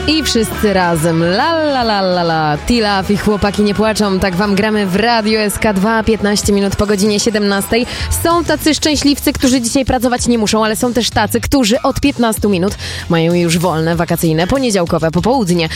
I wszyscy razem, la la la la la, T-Love i chłopaki nie płaczą, tak wam gramy w Radiu SK2, 15 minut po godzinie 17. Są tacy szczęśliwcy, którzy dzisiaj pracować nie muszą, ale są też tacy, którzy od 15 minut mają już wolne, wakacyjne, poniedziałkowe popołudnie.